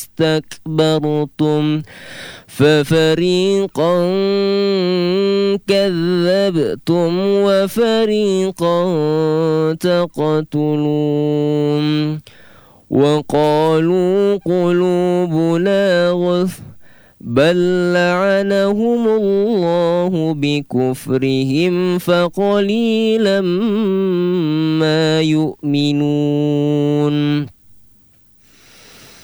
استكبرتم ففريقا كذبتم وفريقا تقتلون وقالوا قلوبنا غلف بل لعنهم الله بكفرهم فقليلا ما يؤمنون